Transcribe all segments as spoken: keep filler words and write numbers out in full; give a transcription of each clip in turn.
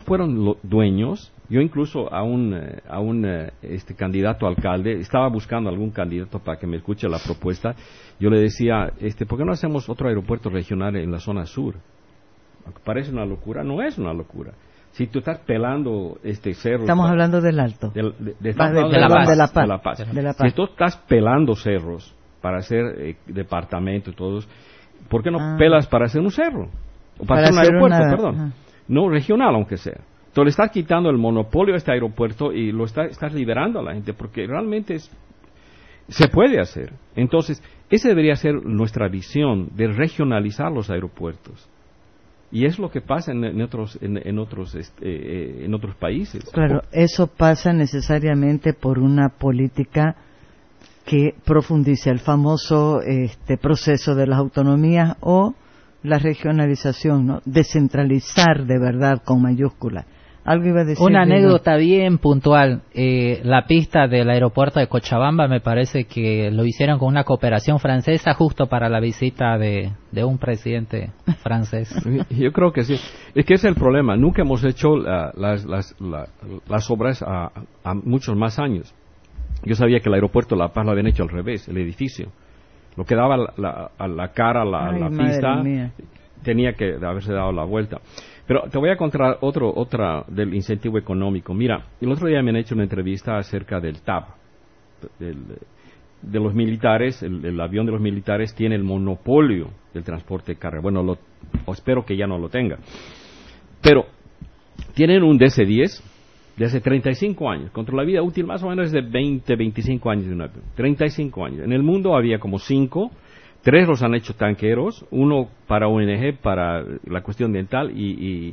fueron lo, dueños. Yo incluso a un, a un este, candidato a alcalde, estaba buscando algún candidato para que me escuche la propuesta. Yo le decía, este, ¿por qué no hacemos otro aeropuerto regional en la zona sur? Parece una locura, no es una locura. Si tú estás pelando este cerro... Estamos para, hablando del Alto. De, de, de, de, de, de, la, Paz, de, la, Paz, de la Paz. De la Paz. Si tú estás pelando cerros para hacer eh, departamentos y todos, ¿por qué no ah. pelas para hacer un cerro? O para, para hacer un hacer aeropuerto, una, perdón. Ajá. No, regional aunque sea. Entonces le estás quitando el monopolio a este aeropuerto y lo está, estás liberando a la gente, porque realmente es, se puede hacer. Entonces, esa debería ser nuestra visión de regionalizar los aeropuertos. Y es lo que pasa en, en otros en, en otros este, eh, en otros países. Claro, eso pasa necesariamente por una política que profundice el famoso este proceso de las autonomías o la regionalización, ¿no? Descentralizar de verdad con mayúsculas. Algo iba a decir. Una anécdota bien puntual. Eh, la pista del aeropuerto de Cochabamba me parece que lo hicieron con una cooperación francesa justo para la visita de, de un presidente francés. Yo creo que sí. Es que ese es el problema. Nunca hemos hecho la, las, las, la, las obras a, a muchos más años. Yo sabía que el aeropuerto de La Paz lo habían hecho al revés, el edificio. Lo que daba la, la, a la cara a la, Ay, la pista mía. Tenía que haberse dado la vuelta. Pero te voy a contar otro, otra del incentivo económico. Mira, el otro día me han hecho una entrevista acerca del T A B, del, de los militares. El, el avión de los militares tiene el monopolio del transporte de carga. Bueno, lo, espero que ya no lo tenga. Pero tienen un D C diez de hace treinta y cinco años, contra la vida útil más o menos es de veinte, veinticinco años de un avión. treinta y cinco años. En el mundo había como cinco. Tres los han hecho tanqueros, uno para O N G, para la cuestión dental, y, y,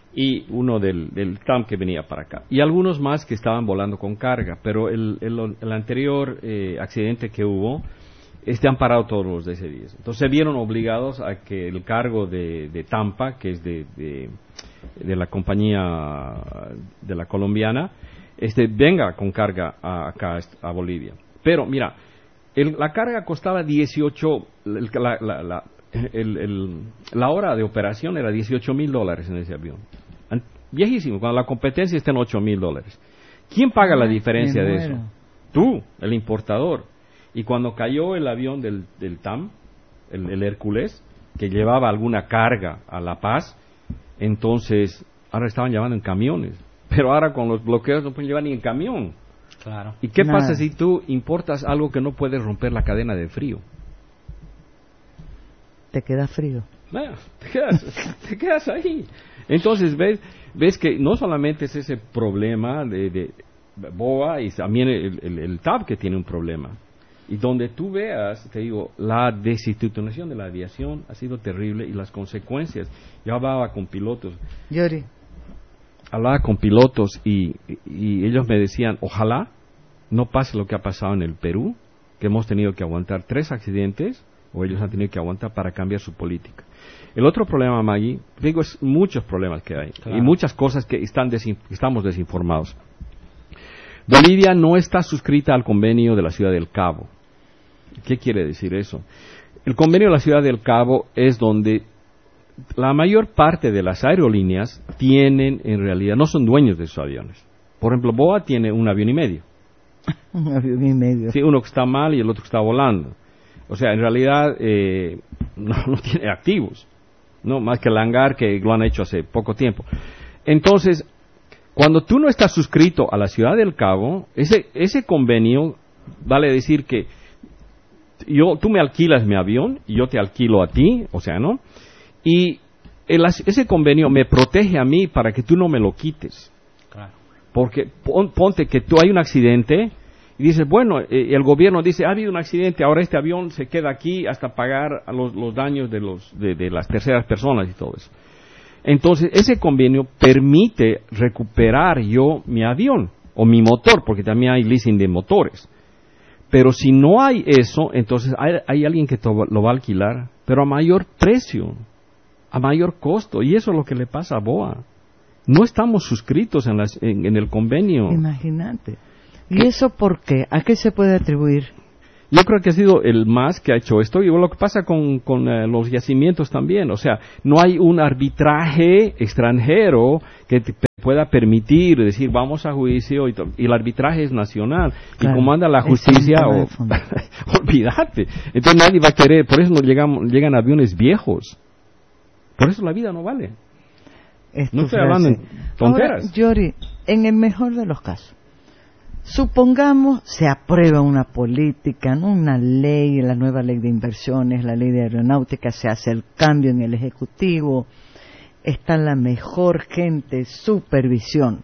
y uno del, del T A M que venía para acá. Y algunos más que estaban volando con carga, pero el, el, el anterior eh, accidente que hubo, este han parado todos los D C diez. Entonces se vieron obligados a que el cargo de, de Tampa, que es de, de, de la compañía de la colombiana, este venga con carga a, acá a Bolivia. Pero mira, El, la carga costaba dieciocho, el, la, la, la, el, el, la hora de operación era dieciocho mil dólares en ese avión. An, viejísimo, cuando la competencia está en ocho mil dólares. ¿Quién paga la diferencia de eso? Tú, el importador. Y cuando cayó el avión del, del T A M, el, el Hércules, que llevaba alguna carga a La Paz, entonces, ahora estaban llevando en camiones. Pero ahora con los bloqueos no pueden llevar ni en camión. Claro. ¿Y qué Nada. pasa si tú importas algo que no puedes romper la cadena de frío? Te queda frío. Bueno, te quedas, te quedas ahí. Entonces ves, ves que no solamente es ese problema de, de B O A y también el, el, el T A B que tiene un problema. Y donde tú veas, te digo, la desinstitucionalización de la aviación ha sido terrible y las consecuencias. Yo hablaba con pilotos. Yori. Hablaba con pilotos y, y ellos me decían, ojalá no pase lo que ha pasado en el Perú, que hemos tenido que aguantar tres accidentes, o ellos han tenido que aguantar para cambiar su política. El otro problema, Maggie, digo, es muchos problemas que hay, claro, y muchas cosas que están desin, estamos desinformados. Bolivia no está suscrita al convenio de la Ciudad del Cabo. ¿Qué quiere decir eso? El convenio de la Ciudad del Cabo es donde la mayor parte de las aerolíneas tienen, en realidad, no son dueños de sus aviones. Por ejemplo, B O A tiene un avión y medio. Un avión y medio. Sí, uno que está mal y el otro que está volando. O sea, en realidad eh, no, no tiene activos, no más que el hangar, que lo han hecho hace poco tiempo. Entonces, cuando tú no estás suscrito a la Ciudad del Cabo, ese ese convenio vale decir que yo tú me alquilas mi avión y yo te alquilo a ti, o sea, ¿no? Y el, ese convenio me protege a mí para que tú no me lo quites. Claro. Porque pon, ponte que tú hay un accidente y dices, bueno, eh, el gobierno dice, ha habido un accidente, ahora este avión se queda aquí hasta pagar a los, los daños de, los, de, de las terceras personas y todo eso. Entonces, ese convenio permite recuperar yo mi avión o mi motor, porque también hay leasing de motores. Pero si no hay eso, entonces hay, hay alguien que to, lo va a alquilar, pero a mayor precio, a mayor costo, y eso es lo que le pasa a B O A. No estamos suscritos en, las, en, en el convenio. Imagínate. ¿Y eso por qué? ¿A qué se puede atribuir? Yo creo que ha sido el M A S que ha hecho esto, y lo que pasa con, con uh, los yacimientos también. O sea, no hay un arbitraje extranjero que te pueda permitir decir vamos a juicio, y, y el arbitraje es nacional. Claro, y como anda la justicia, o, olvídate. Entonces nadie va a querer, por eso no llegan, llegan aviones viejos. Por eso la vida no vale. Es no estoy hablando en tonteras. Ahora, Yori, en el mejor de los casos, supongamos se aprueba una política, ¿no? Una ley, la nueva ley de inversiones, la ley de aeronáutica, se hace el cambio en el Ejecutivo, está la mejor gente, supervisión.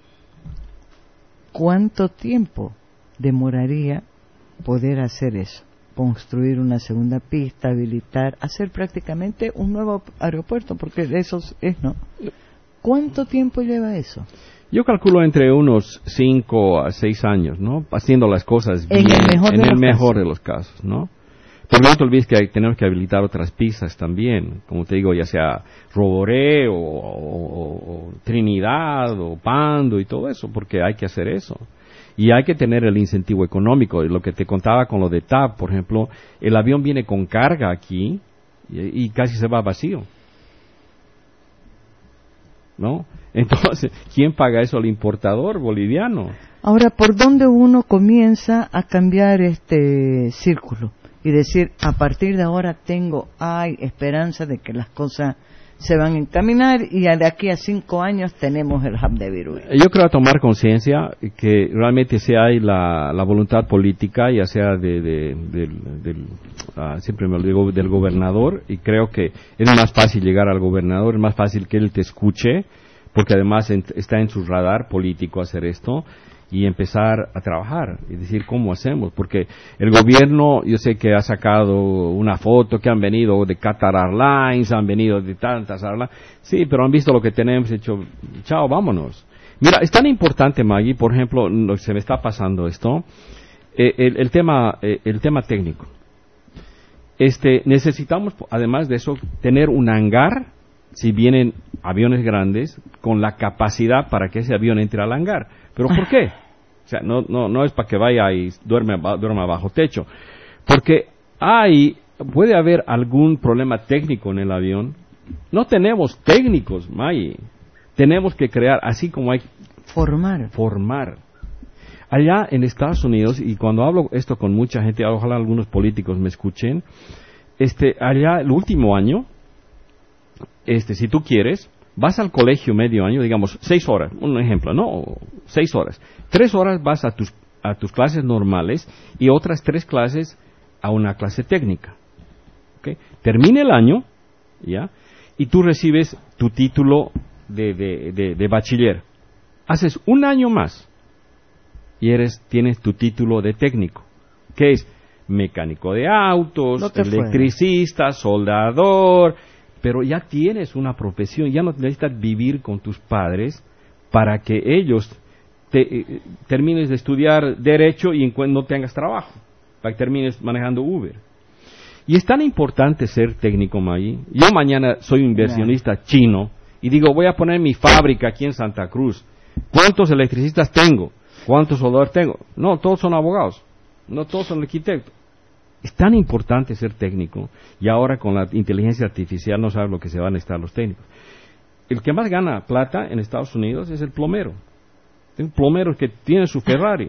¿Cuánto tiempo demoraría poder hacer eso? Construir una segunda pista, habilitar, hacer prácticamente un nuevo aeropuerto, porque eso es, ¿no? ¿Cuánto tiempo lleva eso? Yo calculo entre unos cinco a seis años, ¿no? Haciendo las cosas bien, en el mejor, en de, el los mejor de los casos, ¿no? Pero no te olvides que hay, tenemos que habilitar otras pistas también, como te digo, ya sea Roboré o, o, o Trinidad o Pando y todo eso, porque hay que hacer eso. Y hay que tener el incentivo económico. Lo que te contaba con lo de T A P, por ejemplo, el avión viene con carga aquí y, y casi se va vacío, ¿no? Entonces, ¿quién paga eso? El importador boliviano. Ahora, ¿por dónde uno comienza a cambiar este círculo? Y decir, a partir de ahora tengo, hay esperanza de que las cosas se van a encaminar y de aquí a cinco años tenemos el hub de Virú. Yo creo tomar conciencia que realmente si hay la, la voluntad política, ya sea de, de, de, de uh, siempre me lo digo, del gobernador, y creo que es más fácil llegar al gobernador, es más fácil que él te escuche, porque además en, está en su radar político hacer esto, y empezar a trabajar y decir cómo hacemos, porque el gobierno, yo sé que ha sacado una foto que han venido de Qatar Airlines, han venido de tantas airlines, sí, pero han visto lo que tenemos, hecho, chao, vámonos. Mira, es tan importante, Maggie, por ejemplo, lo que se me está pasando esto, eh, el, el tema, eh, el tema técnico. Este, necesitamos, además de eso, tener un hangar, si vienen aviones grandes, con la capacidad para que ese avión entre al hangar. ¿Pero por qué? O sea, no, no, no es para que vaya y duerme, duerma bajo techo. Porque hay, puede haber algún problema técnico en el avión. No tenemos técnicos, May. Tenemos que crear, así como hay... Formar. Formar. Allá en Estados Unidos, y cuando hablo esto con mucha gente, ojalá algunos políticos me escuchen, este, allá el último año, este, si tú quieres, vas al colegio medio año, digamos, seis horas, un ejemplo, ¿no? Seis horas. Tres horas vas a tus, a tus clases normales y otras tres clases a una clase técnica. ¿Okay? Termina el año, ¿ya? Y tú recibes tu título de, de, de, de bachiller. Haces un año más y eres, tienes tu título de técnico, que es mecánico de autos, electricista, fuera. soldador... Pero ya tienes una profesión, ya no necesitas vivir con tus padres para que ellos te, eh, termines de estudiar Derecho y no tengas trabajo, para que termines manejando Uber. Y es tan importante ser técnico, Maggie. Yo mañana soy un inversionista yeah. chino y digo, voy a poner mi fábrica aquí en Santa Cruz. ¿Cuántos electricistas tengo? ¿Cuántos soldadores tengo? No, todos son abogados, no todos son arquitectos. Es tan importante ser técnico, y ahora con la inteligencia artificial no sabes lo que se van a necesitar los técnicos. El que más gana plata en Estados Unidos es el plomero. El plomero que tiene su Ferrari.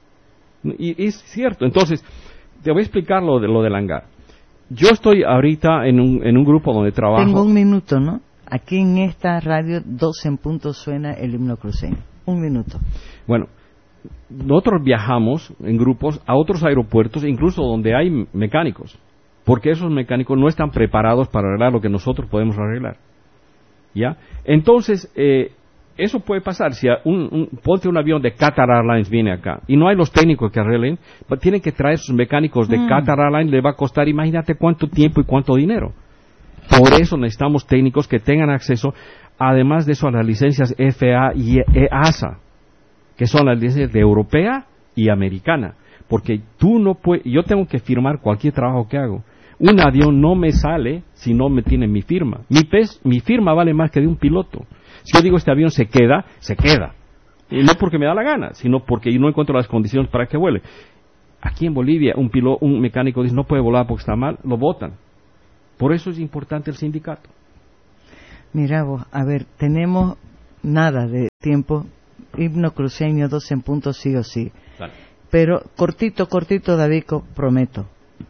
Y es cierto. Entonces, te voy a explicar lo, de, lo del hangar. Yo estoy ahorita en un, en un grupo donde trabajo... Tengo un minuto, ¿no? Aquí en esta radio, doce en punto, suena el himno cruceño. Un minuto. Bueno... Nosotros viajamos en grupos a otros aeropuertos, incluso donde hay mecánicos, porque esos mecánicos no están preparados para arreglar lo que nosotros podemos arreglar. ¿Ya? Entonces, eh, eso puede pasar. Si un, un, ponte un avión de Qatar Airlines viene acá y no hay los técnicos que arreglen, pues tienen que traer sus mecánicos de mm. Qatar Airlines, le va a costar, imagínate cuánto tiempo y cuánto dinero. Por eso necesitamos técnicos que tengan acceso, además de eso, a las licencias F A A y E A S A, que son las licencias de europea y americana, porque tú no puedes, yo tengo que firmar cualquier trabajo que hago. Un avión no me sale si no me tiene mi firma. Mi, pes, mi firma vale más que de un piloto. Si yo digo este avión se queda, se queda. Y no porque me da la gana, sino porque yo no encuentro las condiciones para que vuele. Aquí en Bolivia, un pilo, un mecánico dice no puede volar porque está mal, lo votan. Por eso es importante el sindicato. Mira vos, a ver, tenemos nada de tiempo. Himno cruceño, dos en punto, sí o sí. Dale. Pero cortito, cortito, Davico, prometo.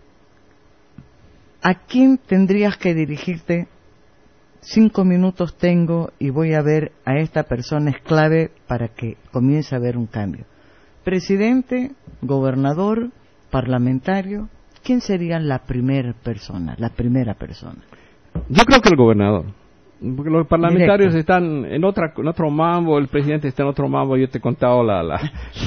¿A quién tendrías que dirigirte? Cinco minutos tengo y voy a ver a esta persona, es clave para que comience a haber un cambio. Presidente, gobernador, parlamentario, ¿quién sería la primera persona, la primera persona? Yo creo que el gobernador. Porque los parlamentarios Directo. están en otra en otro mambo, el presidente está en otro mambo. Yo te he contado la la,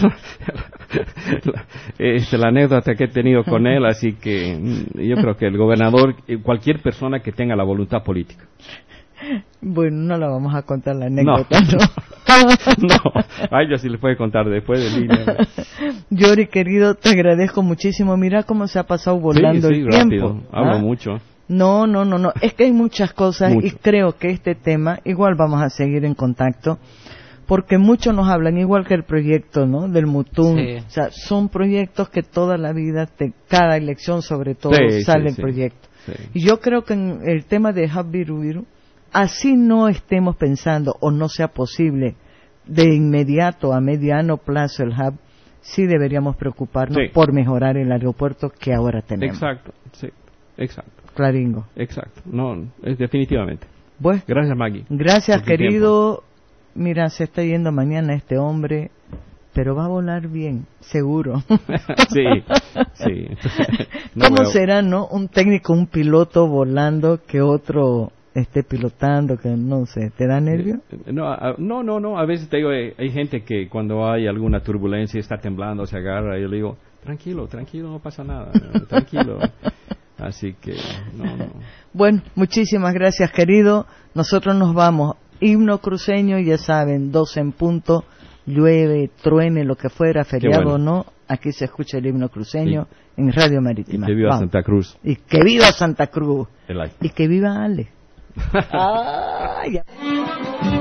la, este, la anécdota que he tenido con él, así que yo creo que el gobernador, cualquier persona que tenga la voluntad política. Bueno, no la vamos a contar la anécdota, ¿no? No, no. Ay, yo sí le puedo contar después de línea. Yori, querido, te agradezco muchísimo. Mira cómo se ha pasado volando sí, sí, el rápido. tiempo. Hablo ¿Ah? mucho. No, no, no, no. Es que hay muchas cosas Mucho. y creo que este tema, igual vamos a seguir en contacto, porque muchos nos hablan, igual que el proyecto, ¿no? Del Mutún. Sí. O sea, son proyectos que toda la vida, te, cada elección sobre todo, Sí, sale sí, el sí. proyecto. Sí. Y yo creo que en el tema de Hub Birubiru, así no estemos pensando o no sea posible de inmediato a mediano plazo el hub, sí deberíamos preocuparnos Sí. por mejorar el aeropuerto que ahora tenemos. Exacto, sí, exacto, Claringo. exacto. No, es definitivamente. Bueno, Gracias, Maggie. gracias, por tu querido. Mira, se está yendo mañana este hombre, pero va a volar bien, seguro. Sí, sí. No ¿Cómo veo- será, no? Un técnico, un piloto volando que otro esté pilotando, que no sé, ¿te da nervio? No, a- no, no, no. A veces te digo, hay, hay gente que cuando hay alguna turbulencia está temblando, se agarra. Y yo le digo, tranquilo, tranquilo, no pasa nada, tranquilo. Así que, no, no. Bueno, muchísimas gracias, querido. Nosotros nos vamos. Himno cruceño, ya saben, dos en punto, llueve, truene, lo que fuera, feriado bueno. o no, aquí se escucha el himno cruceño en Radio Y Marítima. que viva Vamos. Santa Cruz. Y que viva Santa Cruz. El aire. Y que viva Ale. Ah, ya.